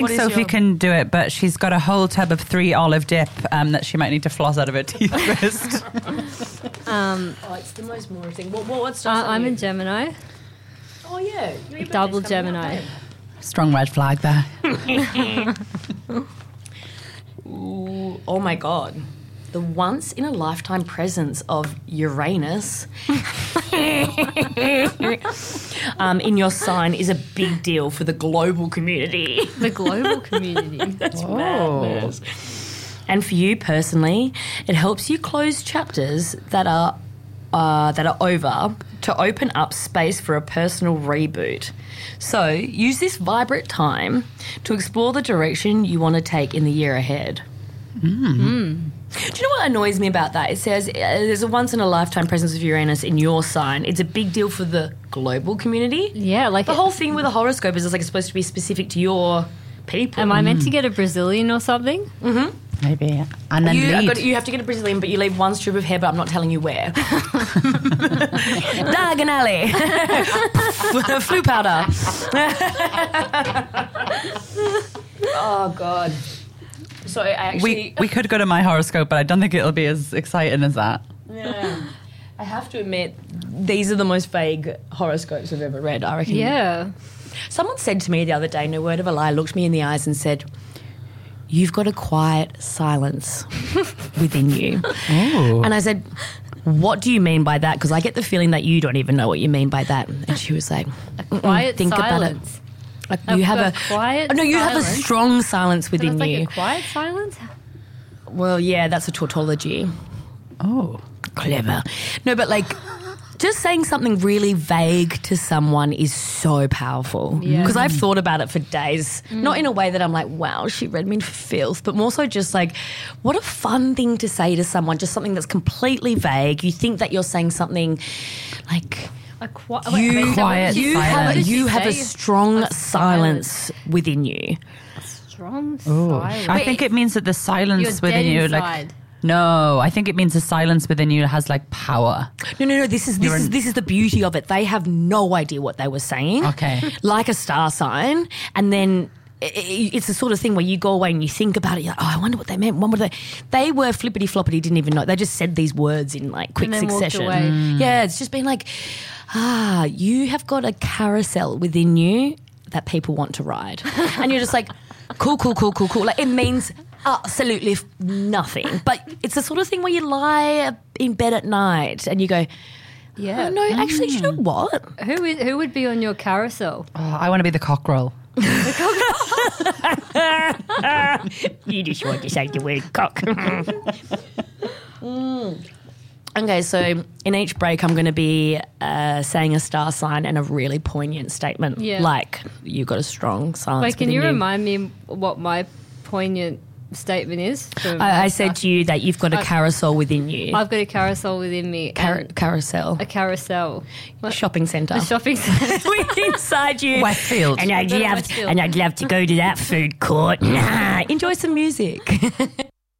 Sophie can do it, but she's got a whole tub of 3 olive dip that she might need to floss out of her teeth first. It's the most boring thing. What's star sign I'm are you? a Gemini. Oh, yeah. Your Double birthday's coming Gemini. up, Strong red flag there. Ooh, oh, my God. The once-in-a-lifetime presence of Uranus in your sign is a big deal for the global community. The global community. That's madness. And for you personally, it helps you close chapters that are over to open up space for a personal reboot. So use this vibrant time to explore the direction you want to take in the year ahead. Do you know what annoys me about that? It says there's a once-in-a-lifetime presence of Uranus in your sign. It's a big deal for the global community. Yeah, like The whole thing with a horoscope is it's supposed to be specific to your people. Am I meant to get a Brazilian or something? Maybe. And then You lead. have to get a Brazilian, but you leave one strip of hair, but I'm not telling you where. Diagon Alley. Flu powder. Oh, God. So I actually... We could go to my horoscope, but I don't think it'll be as exciting as that. Yeah. I have to admit, these are the most vague horoscopes I've ever read, I reckon. Yeah. Someone said to me the other day, no word of a lie, looked me in the eyes and said, "You've got a quiet silence within you." Ooh. And I said, "What do you mean by that? Because I get the feeling that you don't even know what you mean by that." And she was like, Quiet think silence. about it. Like you have a quiet no, you have a silence? strong silence So within that's you. like a quiet silence? Well, yeah, that's a tautology. Oh. Clever. No, but like just saying something really vague to someone is so powerful. Yeah. Because I've thought about it for days. Not in a way that I'm like, wow, she read me for filth, but more so just like, what a fun thing to say to someone, just something that's completely vague. You think that you're saying something like... Quiet silence. You have a strong silence within you. Strong Ooh. silence. I think it means that the silence You're within dead you, inside. no, I think it means the silence within you has like power. No. This is the beauty of it. They have no idea what they were saying. Okay. Like a star sign, and then it's the sort of thing where you go away and you think about it. You're like, oh, I wonder what they meant. They were flippity floppity, didn't even know. They just said these words in like quick And then walked succession. away. Yeah, it's just been like, you have got a carousel within you that people want to ride, and you're just like, cool. Like it means absolutely nothing, but it's the sort of thing where you lie in bed at night and you go, Yeah. oh, no, actually, do you know what? Who would be on your carousel? Oh, I want to be the cockerel. You just want to say the word cock. Okay, so in each break, I'm going to be saying a star sign and a really poignant statement. Yeah. Like, you've got a strong silence. Wait, can within you remind me what my poignant statement is? I said to you that you've got a carousel within you. I've got a carousel within me. and Carousel. a carousel. What? Shopping centre. A shopping centre. Inside you. Westfield. And I'd love to go to that food court. Enjoy some music.